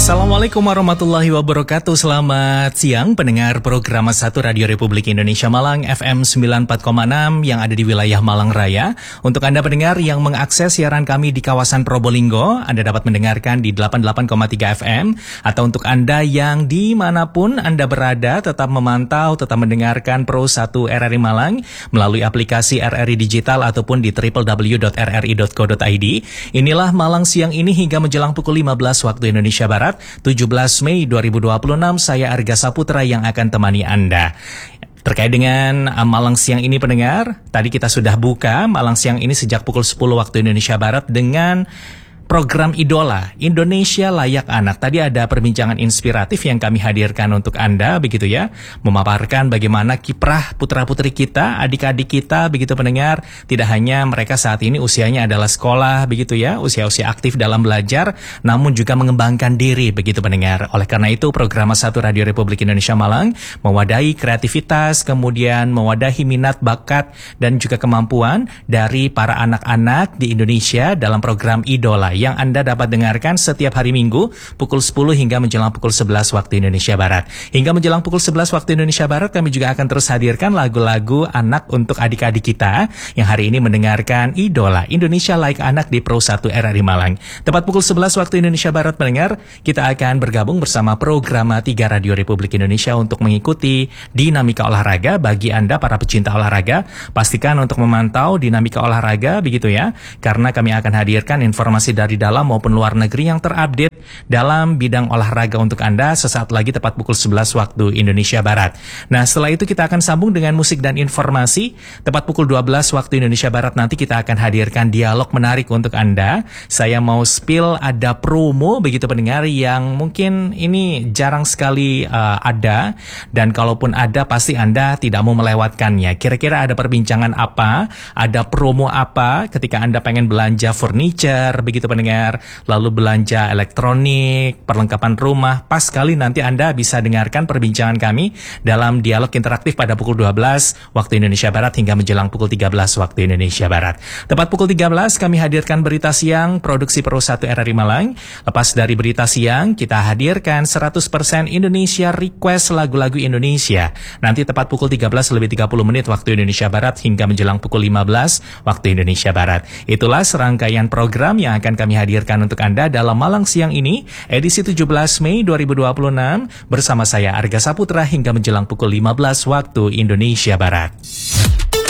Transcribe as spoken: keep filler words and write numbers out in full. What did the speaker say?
Assalamualaikum warahmatullahi wabarakatuh. Selamat siang pendengar program satu Radio Republik Indonesia Malang F M sembilan puluh empat koma enam yang ada di wilayah Malang Raya. Untuk Anda pendengar yang mengakses siaran kami di kawasan Probolinggo, Anda dapat mendengarkan di delapan puluh delapan koma tiga F M. Atau untuk Anda yang dimanapun Anda berada, tetap memantau, tetap mendengarkan Pro satu R R I Malang melalui aplikasi R R I Digital ataupun di w w w dot r r i dot co dot i d. Inilah Malang siang ini hingga menjelang pukul lima belas waktu Indonesia Barat, tujuh belas Mei dua ribu dua puluh enam. Saya Arga Saputra yang akan temani Anda. Terkait dengan uh, Malang siang ini pendengar, tadi kita sudah buka Malang siang ini sejak pukul sepuluh waktu Indonesia Barat dengan program Idola Indonesia Layak Anak. Tadi ada perbincangan inspiratif yang kami hadirkan untuk Anda, begitu ya, memaparkan bagaimana kiprah putra-putri kita, adik-adik kita, begitu pendengar. Tidak hanya mereka saat ini usianya adalah sekolah, begitu ya, usia-usia aktif dalam belajar, namun juga mengembangkan diri, begitu pendengar. Oleh karena itu, program satu Radio Republik Indonesia Malang mewadahi kreativitas, kemudian mewadahi minat, bakat, dan juga kemampuan dari para anak-anak di Indonesia dalam program Idola yang Anda dapat dengarkan setiap hari Minggu pukul sepuluh hingga menjelang pukul sebelas waktu Indonesia Barat. Hingga menjelang pukul sebelas waktu Indonesia Barat, kami juga akan terus hadirkan lagu-lagu anak untuk adik-adik kita yang hari ini mendengarkan Idola Indonesia Layak Anak di Pro satu R R I Malang. Tepat pukul sebelas waktu Indonesia Barat pendengar, kita akan bergabung bersama program tiga Radio Republik Indonesia untuk mengikuti dinamika olahraga. Bagi Anda para pecinta olahraga, pastikan untuk memantau dinamika olahraga, begitu ya, karena kami akan hadirkan informasi dari di dalam maupun luar negeri yang terupdate dalam bidang olahraga untuk Anda sesaat lagi tepat pukul sebelas waktu Indonesia Barat. Nah, setelah itu kita akan sambung dengan musik dan informasi. Tepat pukul dua belas waktu Indonesia Barat nanti kita akan hadirkan dialog menarik untuk Anda. Saya mau spill ada promo, begitu pendengar, yang mungkin ini jarang sekali uh, ada, dan kalaupun ada pasti Anda tidak mau melewatkannya. Kira-kira ada perbincangan apa, ada promo apa ketika Anda pengen belanja furniture, begitu pendengar, lalu belanja elektronik, perlengkapan rumah. Pas sekali nanti Anda bisa dengarkan perbincangan kami dalam dialog interaktif pada pukul dua belas waktu Indonesia Barat hingga menjelang pukul tiga belas waktu Indonesia Barat. Tepat pukul tiga belas kami hadirkan berita siang produksi Pro satu R R I Malang. Lepas dari berita siang, kita hadirkan seratus persen Indonesia Request lagu-lagu Indonesia. Nanti tepat pukul tiga belas lebih tiga puluh menit waktu Indonesia Barat hingga menjelang pukul lima belas waktu Indonesia Barat. Itulah serangkaian program yang akan kami hadirkan untuk Anda dalam Malang siang ini, edisi tujuh belas Mei dua ribu dua puluh enam, bersama saya Arga Saputra hingga menjelang pukul lima belas waktu Indonesia Barat.